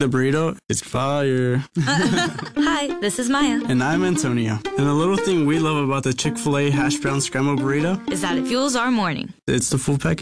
The burrito is fire. Hi, this is Maya. And I'm Antonio. And the little thing we love about the Chick-fil-A hash brown scrambled burrito Is that it fuels our morning. it's the full package.